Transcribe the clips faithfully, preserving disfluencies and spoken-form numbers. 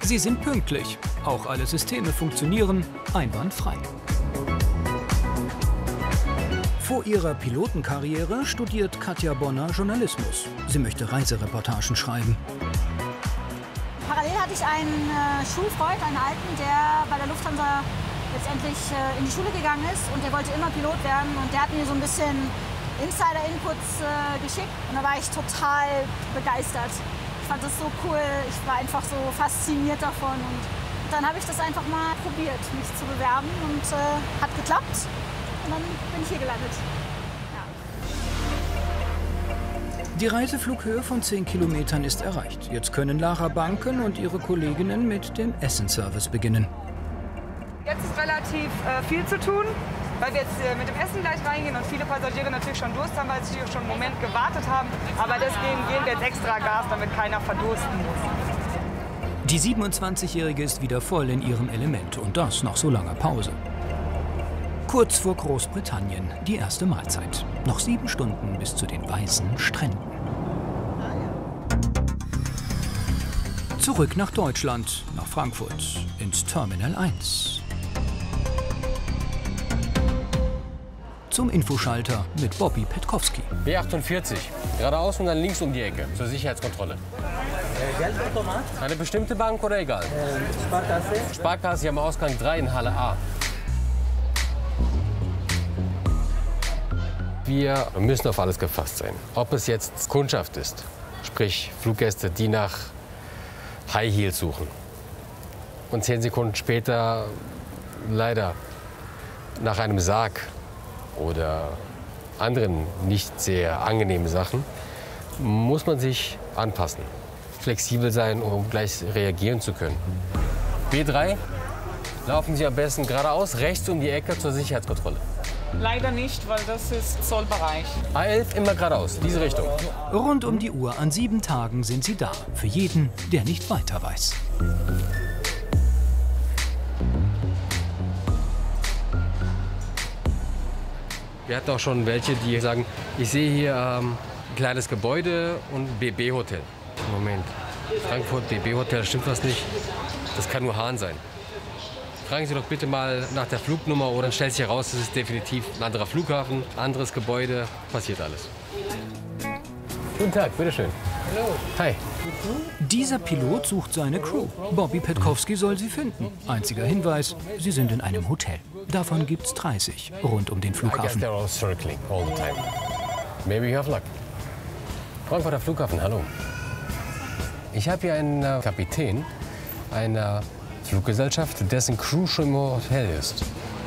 Sie sind pünktlich. Auch alle Systeme funktionieren einwandfrei. Vor ihrer Pilotenkarriere studiert Katja Bonner Journalismus. Sie möchte Reisereportagen schreiben. Parallel hatte ich einen äh, Schulfreund, einen Alten, der bei der Lufthansa letztendlich äh, in die Schule gegangen ist und der wollte immer Pilot werden und der hat mir so ein bisschen Insider-Inputs äh, geschickt und da war ich total begeistert. Ich fand das so cool, ich war einfach so fasziniert davon und dann habe ich das einfach mal probiert, mich zu bewerben und äh, hat geklappt und dann bin ich hier gelandet. Die Reiseflughöhe von zehn Kilometern ist erreicht. Jetzt können Lara Banken und ihre Kolleginnen mit dem Essenservice beginnen. Jetzt ist relativ äh, viel zu tun, weil wir jetzt äh, mit dem Essen gleich reingehen und viele Passagiere natürlich schon Durst haben, weil sie schon einen Moment gewartet haben. Aber deswegen geben wir jetzt extra Gas, damit keiner verdursten muss. Die siebenundzwanzigjährige ist wieder voll in ihrem Element und das nach so langer Pause. Kurz vor Großbritannien, die erste Mahlzeit. Noch sieben Stunden bis zu den weißen Stränden. Zurück nach Deutschland, nach Frankfurt, ins Terminal eins. Zum Infoschalter mit Bobby Petkowski. B achtundvierzig, geradeaus und dann links um die Ecke, zur Sicherheitskontrolle. Geldautomat? Eine bestimmte Bank oder egal? Äh, Sparkasse? Sparkasse hier am Ausgang drei in Halle A. Wir müssen auf alles gefasst sein. Ob es jetzt Kundschaft ist, sprich Fluggäste, die nach High Heels suchen und zehn Sekunden später leider nach einem Sarg oder anderen nicht sehr angenehmen Sachen, muss man sich anpassen, flexibel sein, um gleich reagieren zu können. B drei, laufen Sie am besten geradeaus, rechts um die Ecke zur Sicherheitskontrolle. Leider nicht, weil das ist Zollbereich. A elf immer geradeaus, diese Richtung. Rund um die Uhr an sieben Tagen sind sie da. Für jeden, der nicht weiter weiß. Wir hatten auch schon welche, die sagen, ich sehe hier ähm, ein kleines Gebäude und B B-Hotel. Moment, Frankfurt, B B-Hotel, stimmt was nicht? Das kann nur Hahn sein. Fragen Sie doch bitte mal nach der Flugnummer oder dann stellt sich heraus, es ist definitiv ein anderer Flughafen, anderes Gebäude, passiert alles. Guten Tag, bitteschön. Hallo. Hi. Dieser Pilot sucht seine Crew. Bobby Petkowski soll sie finden. Einziger Hinweis, sie sind in einem Hotel. Davon gibt's dreißig rund um den Flughafen. Maybe you have luck. Frankfurter Flughafen, hallo. Ich habe hier einen äh, Kapitän einer Fluggesellschaft, dessen Crew schon im Hotel ist.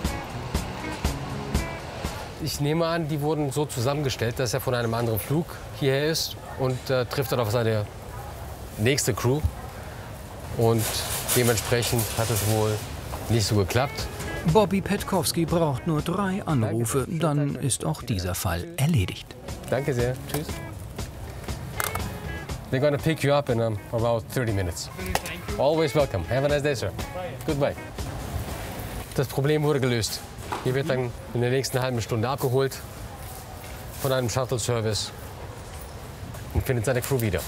Ich nehme an, die wurden so zusammengestellt, dass er von einem anderen Flug hierher ist und äh, trifft dann auf seine nächste Crew. Und dementsprechend hat es wohl nicht so geklappt. Bobby Petkowski braucht nur drei Anrufe, dann ist auch dieser Fall erledigt. Danke sehr. Tschüss. They're gonna pick you up in um, about thirty minutes. Always welcome. Have a nice day, sir. Goodbye. Das Problem wurde gelöst. Hier wird dann in der nächsten halben Stunde abgeholt von einem Shuttle-Service und findet seine Crew wieder.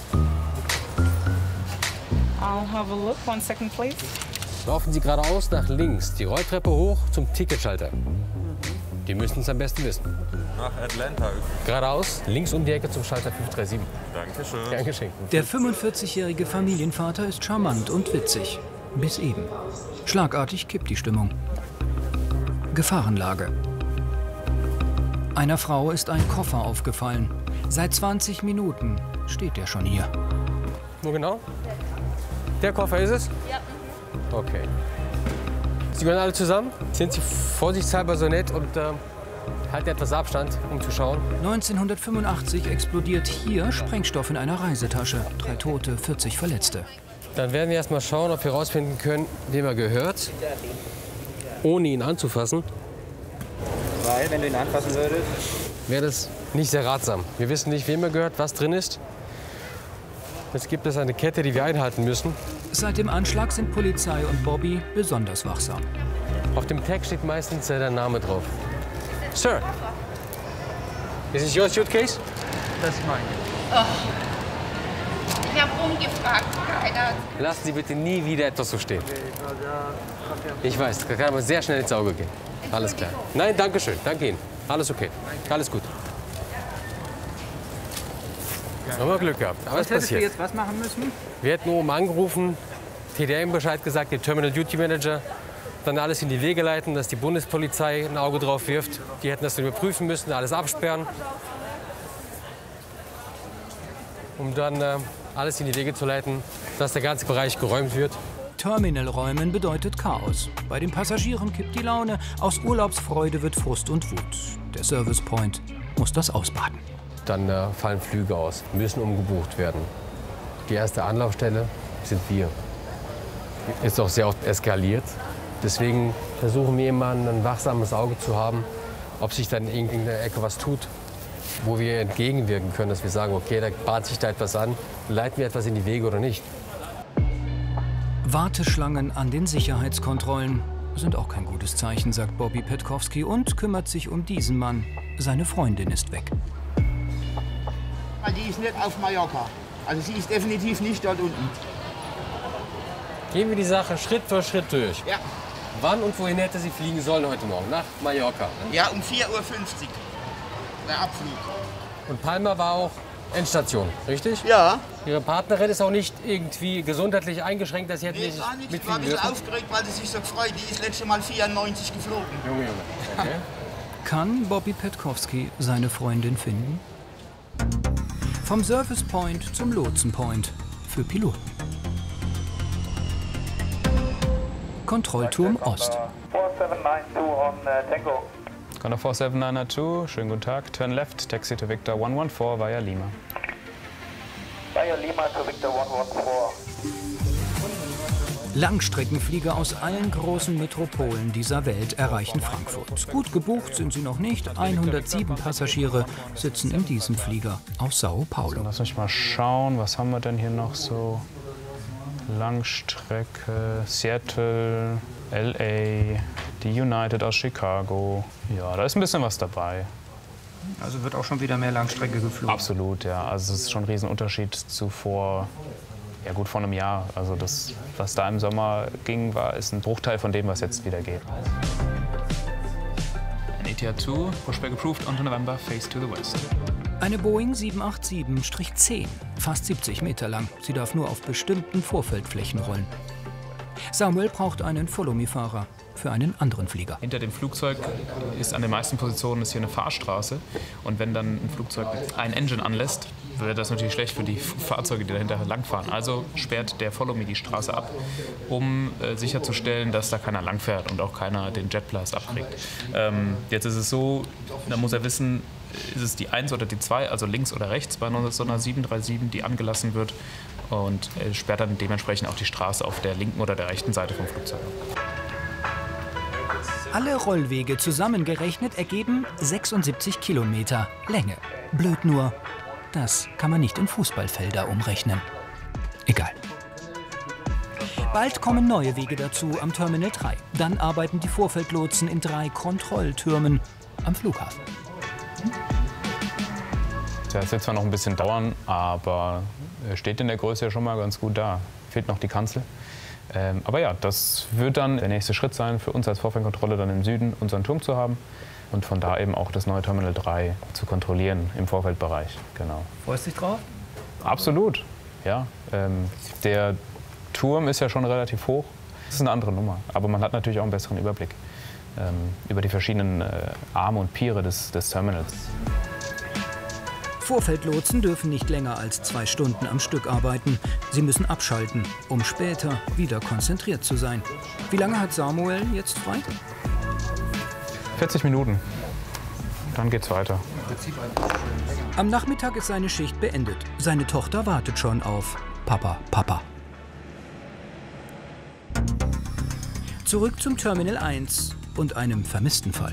I'll have a look. One second, please. Laufen Sie geradeaus nach links, die Rolltreppe hoch zum Ticketschalter. Die müssen es am besten wissen. Nach Atlanta. Geradeaus, links um die Ecke zum Schalter fünf drei sieben. Dankeschön. Gern geschehen. Der fünfundvierzigjährige Familienvater ist charmant und witzig. Bis eben. Schlagartig kippt die Stimmung. Gefahrenlage. Einer Frau ist ein Koffer aufgefallen. Seit zwanzig Minuten steht er schon hier. Wo genau? Der Koffer ist es? Ja. Okay. Sie gehören alle zusammen? Sind Sie vorsichtshalber so nett und äh, halten etwas Abstand, um zu schauen? neunzehnhundertfünfundachtzig explodiert hier Sprengstoff in einer Reisetasche. Drei Tote, vierzig Verletzte. Dann werden wir erst mal schauen, ob wir herausfinden können, wem er gehört, ohne ihn anzufassen. Weil, wenn du ihn anfassen würdest? Wäre das nicht sehr ratsam. Wir wissen nicht, wem er gehört, was drin ist. Jetzt gibt es eine Kette, die wir einhalten müssen. Seit dem Anschlag sind Polizei und Bobby besonders wachsam. Auf dem Tag steht meistens äh, der Name drauf. Sir, is this your suitcase? Das ist mein. Oh. Ich habe rumgefragt. Lassen Sie bitte nie wieder etwas so stehen. Ich weiß, da kann aber sehr schnell ins Auge gehen. Alles klar. Nein, danke schön. Danke Ihnen. Alles okay. Alles gut. Haben wir Glück gehabt. Aber es passiert. jetzt was machen müssen? Wir hätten oben angerufen, T D M Bescheid gesagt, den Terminal Duty Manager, dann alles in die Wege leiten, dass die Bundespolizei ein Auge drauf wirft. Die hätten das dann überprüfen müssen, alles absperren, um dann äh, alles in die Wege zu leiten, dass der ganze Bereich geräumt wird. Terminalräumen bedeutet Chaos. Bei den Passagieren kippt die Laune, aus Urlaubsfreude wird Frust und Wut. Der Service Point muss das ausbaden. Dann äh, fallen Flüge aus, müssen umgebucht werden. Die erste Anlaufstelle sind wir. Ist auch sehr oft eskaliert. Deswegen versuchen wir immer ein wachsames Auge zu haben, ob sich dann in irgendeiner Ecke was tut, wo wir entgegenwirken können, dass wir sagen, okay, da bahnt sich da etwas an, leiten wir etwas in die Wege oder nicht. Warteschlangen an den Sicherheitskontrollen sind auch kein gutes Zeichen, sagt Bobby Petkowski und kümmert sich um diesen Mann. Seine Freundin ist weg. Die ist nicht auf Mallorca. Also sie ist definitiv nicht dort unten. Gehen wir die Sache Schritt für Schritt durch. Ja. Wann und wohin hätte sie fliegen sollen heute Morgen? Nach Mallorca. Ne? Ja, um vier Uhr fünfzig. Der Abflug. Und Palma war auch Endstation, richtig? Ja. Ihre Partnerin ist auch nicht irgendwie gesundheitlich eingeschränkt, dass sie hätte Nee, nicht gar nicht. Ich war ein mitfliegen bisschen dürfen? aufgeregt, weil sie sich so gefreut. Die ist letztes Mal vierundneunzig geflogen. Junge, Junge. Okay. Kann Bobby Petkowski seine Freundin finden? Vom Service Point zum Lotsen Point für Piloten. Kontrollturm Ost. Gunner four seven nine two, schönen guten Tag. Turn left, taxi to Victor one one four via Lima. Via Lima to Victor one one four. Langstreckenflieger aus allen großen Metropolen dieser Welt erreichen Frankfurt. Gut gebucht sind sie noch nicht. hundertsieben Passagiere sitzen in diesem Flieger aus Sao Paulo. Lass mich mal schauen, was haben wir denn hier noch so? Langstrecke, Seattle, L A, die United aus Chicago. Ja, da ist ein bisschen was dabei. Also wird auch schon wieder mehr Langstrecke geflogen? Absolut, ja. Also es ist schon ein Riesenunterschied zu vor, ja gut, vor einem Jahr. Also das, was da im Sommer ging, war, ist ein Bruchteil von dem, was jetzt wieder geht. An A T R two, pushback approved onto November, face to the west. Eine Boeing sieben acht sieben zehn, fast siebzig Meter lang. Sie darf nur auf bestimmten Vorfeldflächen rollen. Samuel braucht einen Follow-Me-Fahrer für einen anderen Flieger. Hinter dem Flugzeug ist an den meisten Positionen ist hier eine Fahrstraße. Und wenn dann ein Flugzeug ein Engine anlässt, wäre das natürlich schlecht für die Fahrzeuge, die dahinter langfahren. Also sperrt der Follow Me die Straße ab, um äh, sicherzustellen, dass da keiner langfährt und auch keiner den Jetblast abkriegt. Ähm, jetzt ist es so, da muss er wissen, ist es die eins oder die zwei, also links oder rechts bei so einer sieben drei sieben, die angelassen wird, und äh, sperrt dann dementsprechend auch die Straße auf der linken oder der rechten Seite vom Flugzeug. Alle Rollwege zusammengerechnet ergeben sechsundsiebzig Kilometer Länge. Blöd nur, das kann man nicht in Fußballfelder umrechnen. Egal. Bald kommen neue Wege dazu am Terminal drei. Dann arbeiten die Vorfeldlotsen in drei Kontrolltürmen am Flughafen. Das wird zwar noch ein bisschen dauern, aber steht in der Größe ja schon mal ganz gut da. Fehlt noch die Kanzel. Ähm, aber ja, das wird dann der nächste Schritt sein, für uns als Vorfeldkontrolle dann im Süden unseren Turm zu haben und von da eben auch das neue Terminal drei zu kontrollieren im Vorfeldbereich. Genau. Freust du dich drauf? Absolut, ja. Ähm, der Turm ist ja schon relativ hoch. Das ist eine andere Nummer, aber man hat natürlich auch einen besseren Überblick ähm, über die verschiedenen äh, Arme und Piere des, des Terminals. Vorfeldlotsen dürfen nicht länger als zwei Stunden am Stück arbeiten. Sie müssen abschalten, um später wieder konzentriert zu sein. Wie lange hat Samuel jetzt frei? vierzig Minuten. Dann geht's weiter. Am Nachmittag ist seine Schicht beendet. Seine Tochter wartet schon auf Papa, Papa. Zurück zum Terminal eins und einem vermissten Fall.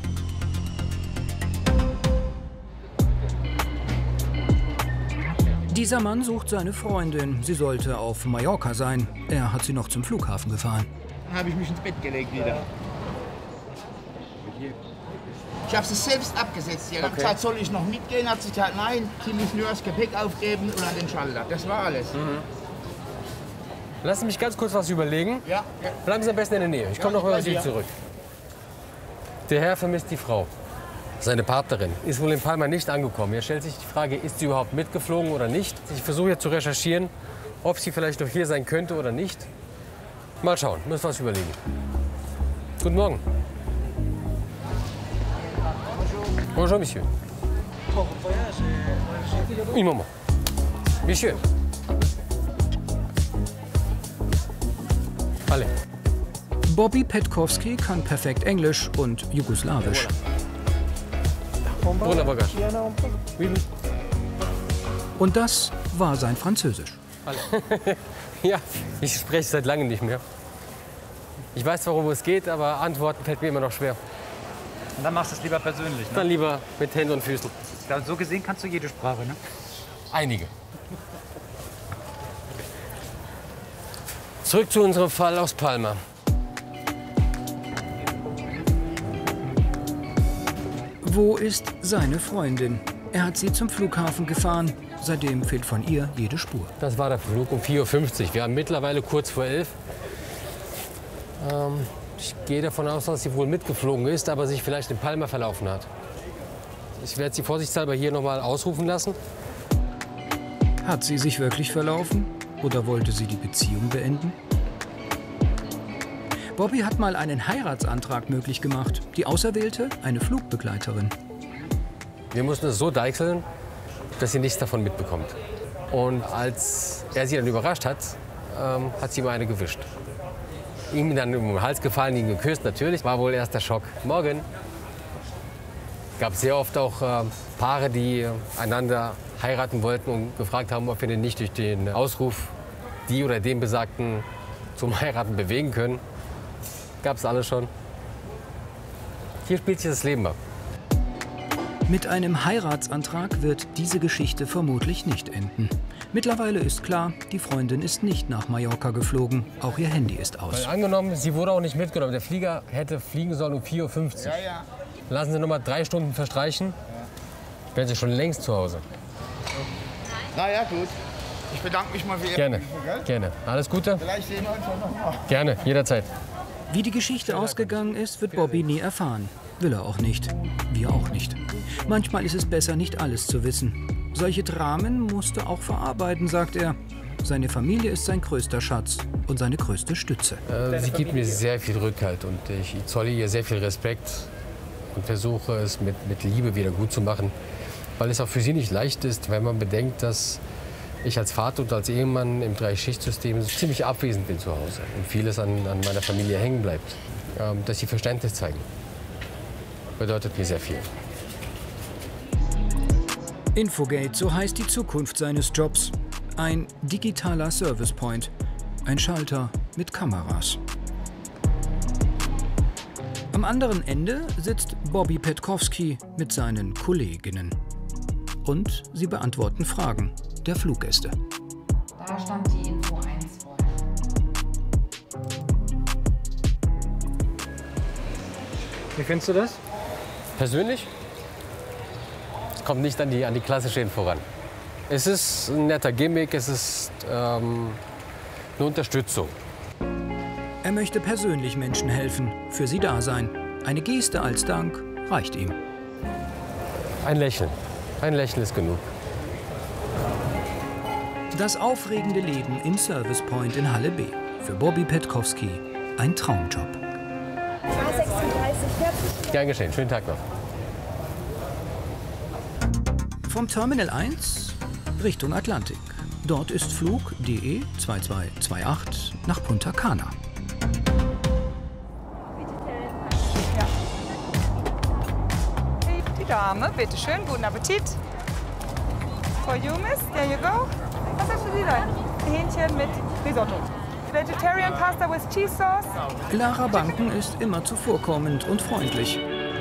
Dieser Mann sucht seine Freundin. Sie sollte auf Mallorca sein. Er hat sie noch zum Flughafen gefahren. Dann habe ich mich ins Bett gelegt wieder. Ich habe sie selbst abgesetzt. Sie hat okay. gesagt, soll ich noch mitgehen? Hat sie gesagt, nein, sie muss nur das Gepäck aufgeben und an den Schalter. Das war alles. Mhm. Lassen Sie mich ganz kurz was überlegen. Ja. Bleiben Sie am besten in der Nähe. Ich komme Ja, noch mal ich auf Sie bleib hier. zurück. Der Herr vermisst die Frau. Seine Partnerin ist wohl in Palma nicht angekommen. Jetzt stellt sich die Frage, ist sie überhaupt mitgeflogen oder nicht? Ich versuche jetzt zu recherchieren, ob sie vielleicht noch hier sein könnte oder nicht. Mal schauen, müssen wir was überlegen. Guten Morgen. Bonjour, Monsieur. Un moment. Monsieur. Alle. Bobby Petkowski kann perfekt Englisch und Jugoslawisch. Ohne Bagage. Oui, oui. Und das war sein Französisch. Ja, ich spreche seit langem nicht mehr. Ich weiß, worum es geht, aber Antworten fällt mir immer noch schwer. Und dann machst du es lieber persönlich, ne? Dann lieber mit Händen und Füßen. Ja, so gesehen kannst du jede Sprache, ne? Einige. Zurück zu unserem Fall aus Palma. Wo ist seine Freundin? Er hat sie zum Flughafen gefahren. Seitdem fehlt von ihr jede Spur. Das war der Flug um vier Uhr fünfzig. Wir haben mittlerweile kurz vor elf. Ähm, ich gehe davon aus, dass sie wohl mitgeflogen ist, aber sich vielleicht in Palma verlaufen hat. Ich werde sie vorsichtshalber hier noch mal ausrufen lassen. Hat sie sich wirklich verlaufen? Oder wollte sie die Beziehung beenden? Bobby hat mal einen Heiratsantrag möglich gemacht. Die Auserwählte, eine Flugbegleiterin. Wir mussten es so deichseln, dass sie nichts davon mitbekommt. Und als er sie dann überrascht hat, ähm, hat sie ihm eine gewischt. Ihm dann um den Hals gefallen, ihn geküsst, natürlich. War wohl erst der Schock. Morgen. Gab sehr oft auch äh, Paare, die äh, einander heiraten wollten und gefragt haben, ob wir denn nicht durch den Ausruf die oder den Besagten zum Heiraten bewegen können. Gab's alles schon. Hier spielt sich das Leben ab. Mit einem Heiratsantrag wird diese Geschichte vermutlich nicht enden. Mittlerweile ist klar, die Freundin ist nicht nach Mallorca geflogen. Auch ihr Handy ist aus. Weil angenommen, sie wurde auch nicht mitgenommen. Der Flieger hätte fliegen sollen um vier Uhr fünfzig. Ja, ja. Lassen Sie noch mal drei Stunden verstreichen, wären Sie schon längst zu Hause. Na ja, gut. Ich bedanke mich mal für Ihre Gerne, Hilfe, gell? gerne. Alles Gute? Vielleicht sehen wir uns ja noch mal. Gerne, jederzeit. Wie die Geschichte ausgegangen ist, wird Bobby nie erfahren. Will er auch nicht. Wir auch nicht. Manchmal ist es besser, nicht alles zu wissen. Solche Dramen musste er auch verarbeiten, sagt er. Seine Familie ist sein größter Schatz und seine größte Stütze. Äh, sie gibt mir sehr viel Rückhalt und ich zolle ihr sehr viel Respekt und versuche es mit, mit Liebe wieder gut zu machen. Weil es auch für sie nicht leicht ist, wenn man bedenkt, dass ich als Vater und als Ehemann im Drei-Schicht-System ziemlich abwesend bin zu Hause und vieles an, an meiner Familie hängen bleibt. Ähm, dass sie Verständnis zeigen, bedeutet mir sehr viel. Infogate, so heißt die Zukunft seines Jobs. Ein digitaler Service Point. Ein Schalter mit Kameras. Am anderen Ende sitzt Bobby Petkowski mit seinen Kolleginnen. Und sie beantworten Fragen der Fluggäste. Da stand die Info eins vor. Wie findest du das? Persönlich? Es kommt nicht an die, an die klassische Info ran. Es ist ein netter Gimmick, es ist ähm, eine Unterstützung. Er möchte persönlich Menschen helfen, für sie da sein. Eine Geste als Dank reicht ihm. Ein Lächeln. Ein Lächeln ist genug. Das aufregende Leben im Service Point in Halle B. Für Bobby Petkowski ein Traumjob. Gern geschehen. Schönen Tag noch. Vom Terminal eins Richtung Atlantik. Dort ist Flug D E zwei zwei zwei acht nach Punta Cana. Die Dame, bitte schön, guten Appetit. For you, miss, there you go. Was hast du dir da? Hähnchen mit Risotto. Vegetarian Pasta with Cheese Sauce. Lara Banken ist immer zuvorkommend und freundlich.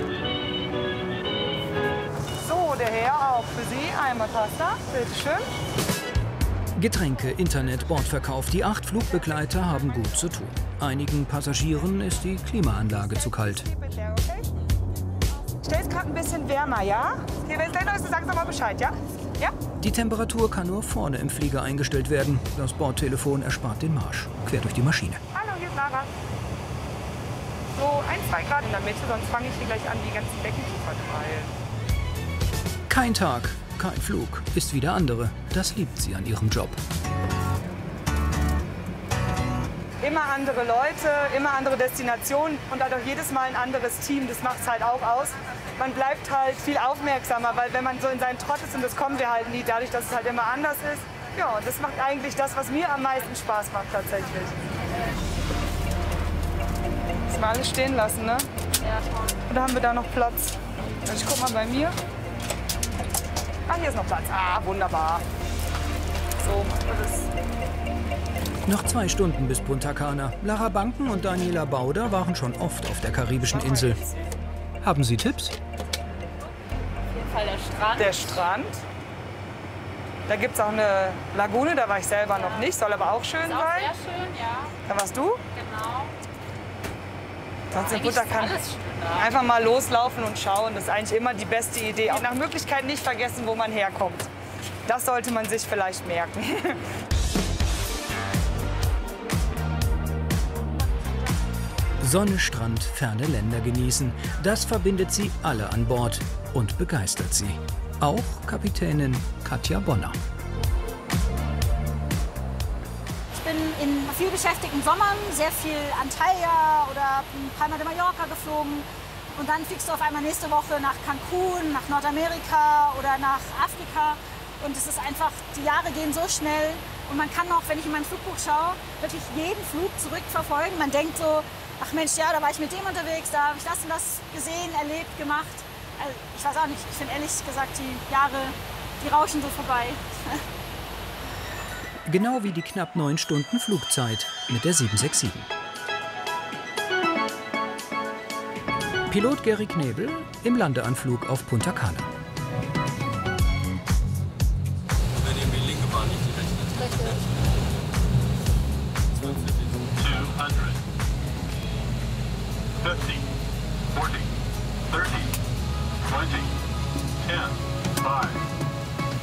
So, der Herr auch für Sie. Einmal Pasta, bitte schön. Getränke, Internet, Bordverkauf. Die acht Flugbegleiter haben gut zu tun. Einigen Passagieren ist die Klimaanlage zu kalt. Stell's gerade ein bisschen wärmer, ja? Hier, wenn es länger ist, sagst du mal Bescheid, ja? Ja? Die Temperatur kann nur vorne im Flieger eingestellt werden. Das Bordtelefon erspart den Marsch. Quer durch die Maschine. Hallo, hier ist Lara. So ein, zwei Grad in der Mitte, sonst fange ich hier gleich an, die ganzen Decken zu verteilen. Kein Tag, kein Flug ist wie der andere. Das liebt sie an ihrem Job. Immer andere Leute, immer andere Destinationen und halt auch jedes Mal ein anderes Team. Das macht es halt auch aus. Man bleibt halt viel aufmerksamer, weil wenn man so in seinen Trott ist, und das kommen wir halt nie, dadurch, dass es halt immer anders ist. Ja, und das macht eigentlich das, was mir am meisten Spaß macht tatsächlich. Das mal alles stehen lassen, ne? Ja, schon. Oder haben wir da noch Platz? Also ich guck mal bei mir. Ah, hier ist noch Platz. Ah, wunderbar. So, machen wir das. Noch zwei Stunden bis Punta Cana. Lara Banken und Daniela Bauder waren schon oft auf der karibischen Insel. Haben Sie Tipps? Auf jeden Fall der Strand. Der Strand. Da gibt es auch eine Lagune, da war ich selber ja. noch nicht, soll aber auch schön sein. Ist auch sehr schön, ja. Da warst du? Genau. Sonst in Punta Cana. Einfach mal loslaufen und schauen, das ist eigentlich immer die beste Idee. Auch nach Möglichkeit nicht vergessen, wo man herkommt. Das sollte man sich vielleicht merken. Sonne, Strand, ferne Länder genießen. Das verbindet sie alle an Bord und begeistert sie. Auch Kapitänin Katja Bonner. Ich bin in viel beschäftigten Sommern sehr viel Antalya oder Palma de Mallorca geflogen. Und dann fliegst du auf einmal nächste Woche nach Cancun, nach Nordamerika oder nach Afrika. Und es ist einfach, die Jahre gehen so schnell. Und man kann auch, wenn ich in mein Flugbuch schaue, wirklich jeden Flug zurückverfolgen. Man denkt so, ach Mensch, ja, da war ich mit dem unterwegs, da habe ich das und das gesehen, erlebt, gemacht. Also, ich weiß auch nicht, ich finde ehrlich gesagt, die Jahre, die rauschen so vorbei. Genau wie die knapp neun Stunden Flugzeit mit der sieben sechs sieben. Pilot Gary Knebel im Landeanflug auf Punta Cana. Wenn ihr die linke Bahn nicht die rechte. zweihundert. fifty, forty, thirty, twenty, ten, five.